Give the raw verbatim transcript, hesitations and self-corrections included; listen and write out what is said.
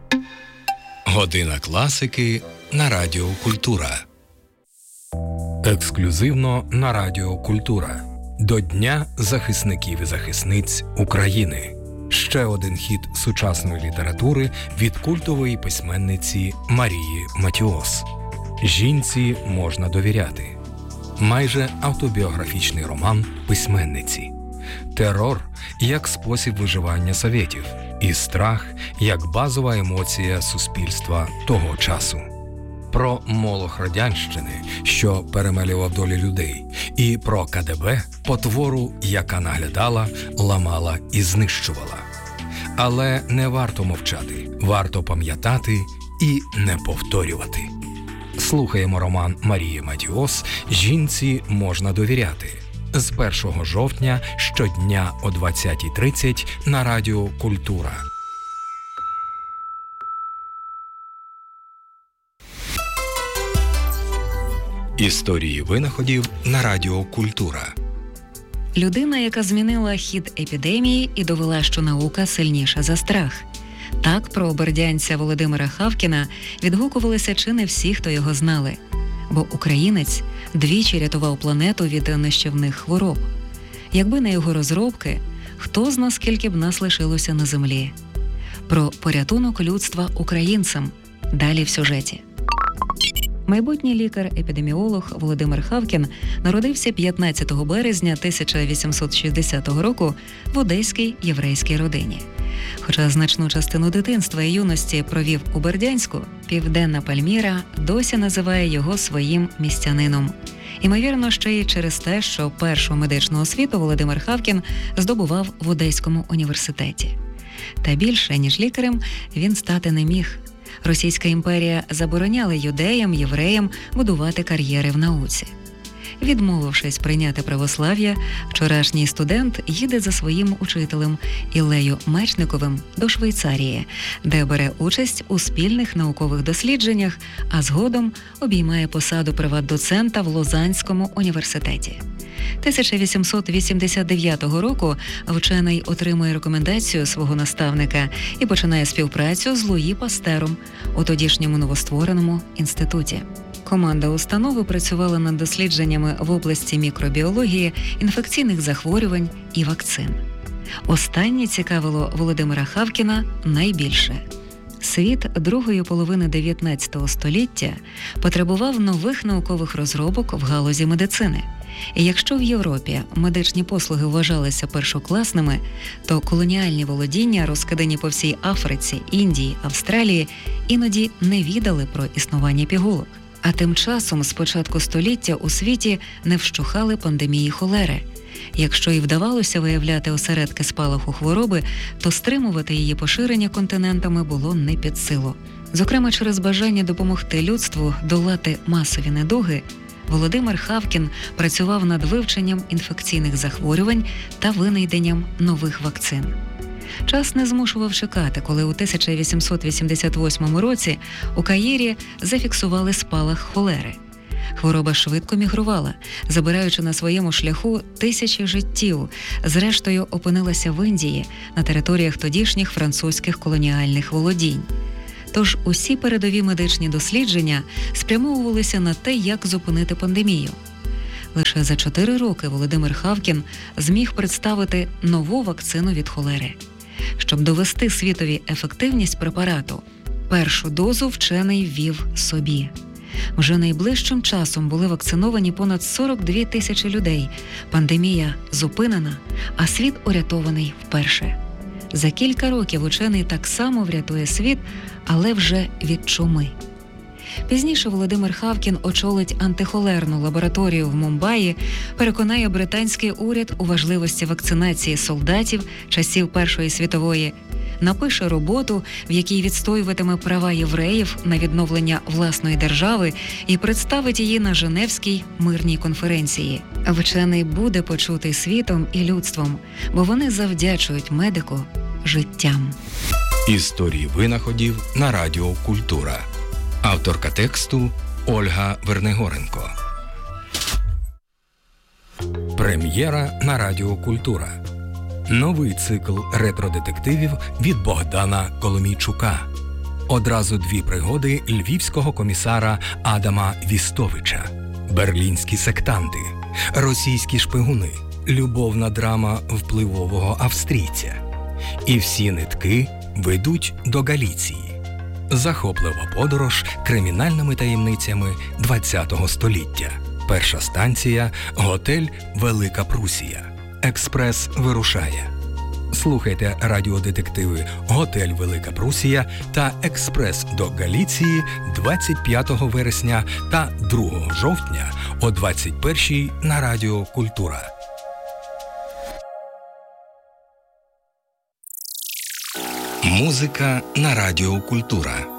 Година класики на Радіо Культура. Ексклюзивно на Радіо Культура. До Дня захисників і захисниць України. Ще один хіт сучасної літератури від культової письменниці Марії Матіос. «Жінці можна довіряти». Майже автобіографічний роман письменниці. Терор як спосіб виживання совєтів і страх як базова емоція суспільства того часу. Про молох радянщини, що перемелював долі людей, і про ка де бе, потвору, яка наглядала, ламала і знищувала. Але не варто мовчати, варто пам'ятати і не повторювати. Слухаємо роман Марії Матіос «Жінці можна довіряти» з першого жовтня щодня о двадцятій тридцять на Радіо Культура. Історії винаходів на Радіо Культура. Людина, яка змінила хід епідемії і довела, що наука сильніша за страх. Так про бердянця Володимира Хавкіна відгукувалися чи не всі, хто його знали. Бо українець двічі рятував планету від нищівних хвороб. Якби не його розробки, хто зна, скільки б нас лишилося на землі. Про порятунок людства українцям. Далі в сюжеті. Майбутній лікар-епідеміолог Володимир Хавкін народився п'ятнадцятого березня тисяча вісімсот шістдесятого року в одеській єврейській родині. Хоча значну частину дитинства і юності провів у Бердянську, Південна Пальміра досі називає його своїм містянином. Імовірно, ще й через те, що першу медичну освіту Володимир Хавкін здобував в Одеському університеті. Та більше, ніж лікарем, він стати не міг. Російська імперія забороняла юдеям, євреям будувати кар'єри в науці. Відмовившись прийняти православ'я, вчорашній студент їде за своїм учителем Іллею Мечниковим до Швейцарії, де бере участь у спільних наукових дослідженнях, а згодом обіймає посаду приват-доцента в Лозаннському університеті. тисяча вісімсот вісімдесят дев'ятого року вчений отримує рекомендацію свого наставника і починає співпрацю з Луї Пастером у тодішньому новоствореному інституті. Команда установи працювала над дослідженнями в області мікробіології, інфекційних захворювань і вакцин. Останнє цікавило Володимира Хавкіна найбільше. Світ другої половини дев'ятнадцятого століття потребував нових наукових розробок в галузі медицини. І якщо в Європі медичні послуги вважалися першокласними, то колоніальні володіння, розкидані по всій Африці, Індії, Австралії, іноді не відали про існування пігулок. А тим часом з початку століття у світі не вщухали пандемії холери. Якщо і вдавалося виявляти осередки спалаху хвороби, то стримувати її поширення континентами було не під силу. Зокрема, через бажання допомогти людству долати масові недуги, Володимир Хавкін працював над вивченням інфекційних захворювань та винайденням нових вакцин. Час не змушував чекати, коли у тисяча вісімсот вісімдесят восьмому році у Каїрі зафіксували спалах холери. Хвороба швидко мігрувала, забираючи на своєму шляху тисячі життів, зрештою опинилася в Індії, на територіях тодішніх французьких колоніальних володінь. Тож усі передові медичні дослідження спрямовувалися на те, як зупинити пандемію. Лише за чотири роки Володимир Хавкін зміг представити нову вакцину від холери. Щоб довести світові ефективність препарату, першу дозу вчений ввів собі. Вже найближчим часом були вакциновані понад сорок дві тисячі людей. Пандемія зупинена, а світ урятований вперше. За кілька років учений так само врятує світ, але вже від чуми. Пізніше Володимир Хавкін очолить антихолерну лабораторію в Мумбаї, переконає британський уряд у важливості вакцинації солдатів часів Першої світової, напише роботу, в якій відстоюватиме права євреїв на відновлення власної держави і представить її на Женевській мирній конференції. Вчений буде почутий світом і людством, бо вони завдячують медику життям. Історії винаходів на Радіо Культура. Авторка тексту Ольга Вернигоренко. Прем'єра на Радіо Культура. Новий цикл ретро-детективів від Богдана Коломійчука. Одразу дві пригоди львівського комісара Адама Вістовича, берлінські сектанти, російські шпигуни, любовна драма впливового австрійця. І всі нитки ведуть до Галіції. Захоплива подорож кримінальними таємницями ХХ століття. Перша станція – готель «Велика Прусія». Експрес вирушає. Слухайте радіодетективи «Готель Велика Прусія» та «Експрес до Галіції» двадцять п'ятого вересня та другого жовтня о двадцять першій на Радіо Культура. Музика на Радіо Культура.